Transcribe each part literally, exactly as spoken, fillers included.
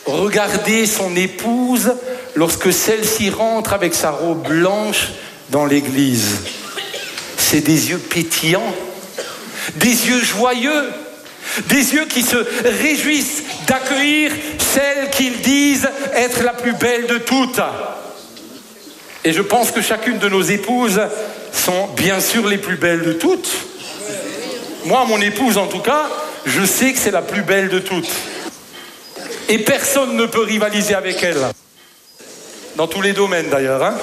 regarder son épouse lorsque celle-ci rentre avec sa robe blanche dans l'église. C'est des yeux pétillants, des yeux joyeux, des yeux qui se réjouissent d'accueillir celle qu'ils disent être la plus belle de toutes. Et je pense que chacune de nos épouses sont bien sûr les plus belles de toutes. Moi, mon épouse en tout cas, je sais que c'est la plus belle de toutes. Et personne ne peut rivaliser avec elle. Dans tous les domaines d'ailleurs. Hein.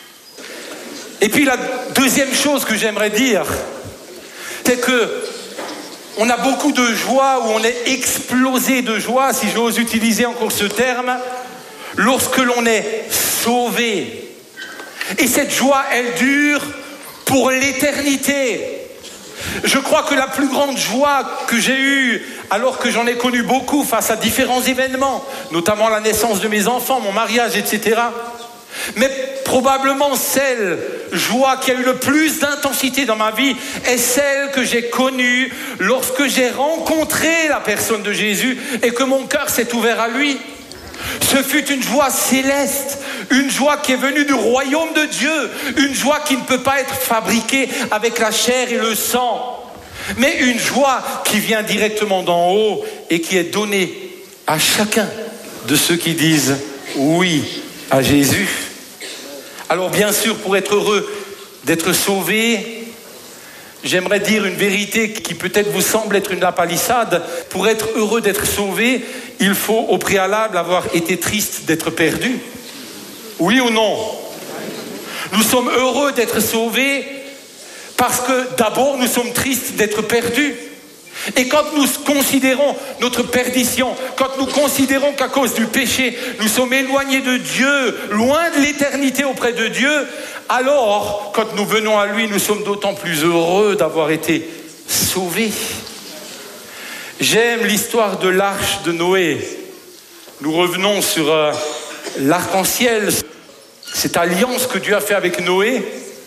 Et puis la deuxième chose que j'aimerais dire, c'est que on a beaucoup de joie, ou on est explosé de joie, si j'ose utiliser encore ce terme, lorsque l'on est sauvé. Et cette joie, elle dure pour l'éternité. Je crois que la plus grande joie que j'ai eue, alors que j'en ai connu beaucoup face à différents événements, notamment la naissance de mes enfants, mon mariage, et cetera, mais probablement celle joie qui a eu le plus d'intensité dans ma vie est celle que j'ai connue lorsque j'ai rencontré la personne de Jésus et que mon cœur s'est ouvert à lui. Ce fut une joie céleste, une joie qui est venue du royaume de Dieu, une joie qui ne peut pas être fabriquée avec la chair et le sang, mais une joie qui vient directement d'en haut et qui est donnée à chacun de ceux qui disent oui à Jésus. Alors bien sûr, pour être heureux d'être sauvé, j'aimerais dire une vérité qui peut-être vous semble être une lapalissade. Pour être heureux d'être sauvé, il faut au préalable avoir été triste d'être perdu. Oui ou non? Nous sommes heureux d'être sauvés parce que d'abord nous sommes tristes d'être perdus. Et quand nous considérons notre perdition, quand nous considérons qu'à cause du péché, nous sommes éloignés de Dieu, loin de l'éternité auprès de Dieu, alors, quand nous venons à lui, nous sommes d'autant plus heureux d'avoir été sauvés. J'aime l'histoire de l'arche de Noé. Nous revenons sur euh, l'arc-en-ciel, cette alliance que Dieu a fait avec Noé.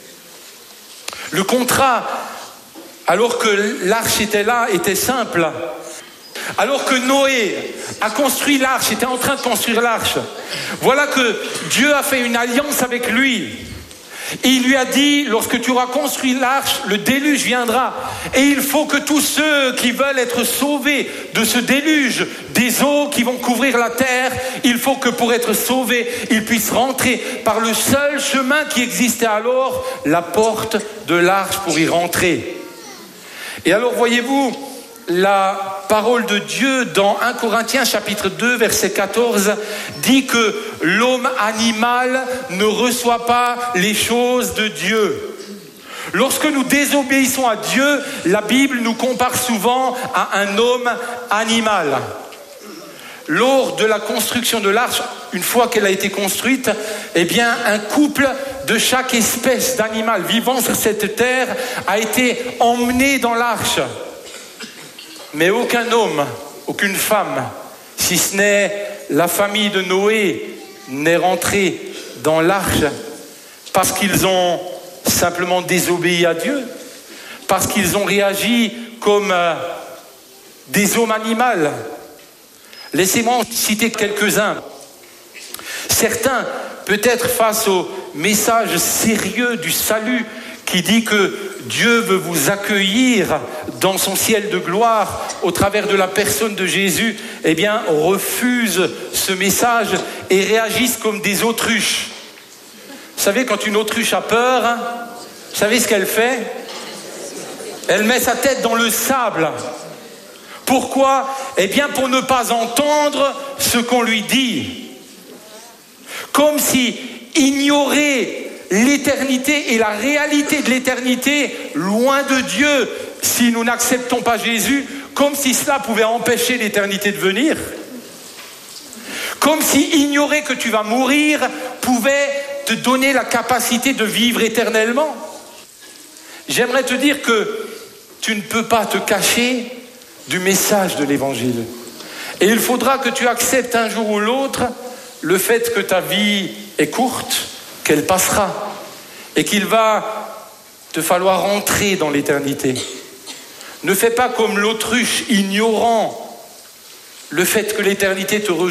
Le contrat, alors que l'arche était là, était simple. Alors que Noé a construit l'arche, était en train de construire l'arche, voilà que Dieu a fait une alliance avec lui. Et il lui a dit, lorsque tu auras construit l'arche, le déluge viendra. Et il faut que tous ceux qui veulent être sauvés de ce déluge, des eaux qui vont couvrir la terre, il faut que pour être sauvés, ils puissent rentrer par le seul chemin qui existait alors, la porte de l'arche pour y rentrer. Et alors, voyez-vous, la parole de Dieu dans un Corinthiens chapitre deux verset quatorze dit que l'homme animal ne reçoit pas les choses de Dieu. Lorsque nous désobéissons à Dieu, la Bible nous compare souvent à un homme animal. Lors de la construction de l'arche, une fois qu'elle a été construite, eh bien, un couple de chaque espèce d'animal vivant sur cette terre a été emmené dans l'arche. Mais aucun homme, aucune femme, si ce n'est la famille de Noé, n'est rentré dans l'arche parce qu'ils ont simplement désobéi à Dieu, parce qu'ils ont réagi comme euh, des hommes animaux. Laissez-moi en citer quelques-uns. Certains, peut-être face au message sérieux du salut qui dit que Dieu veut vous accueillir dans son ciel de gloire au travers de la personne de Jésus, eh bien, refusent ce message et réagissent comme des autruches. Vous savez, quand une autruche a peur, hein, vous savez ce qu'elle fait? Elle met sa tête dans le sable. Pourquoi? Eh bien, pour ne pas entendre ce qu'on lui dit. Comme si ignorer l'éternité et la réalité de l'éternité loin de Dieu, si nous n'acceptons pas Jésus, comme si cela pouvait empêcher l'éternité de venir. Comme si ignorer que tu vas mourir pouvait te donner la capacité de vivre éternellement. J'aimerais te dire que tu ne peux pas te cacher du message de l'évangile. Et il faudra que tu acceptes un jour ou l'autre le fait que ta vie est courte, qu'elle passera, et qu'il va te falloir rentrer dans l'éternité. Ne fais pas comme l'autruche, ignorant le fait que l'éternité te rejoint.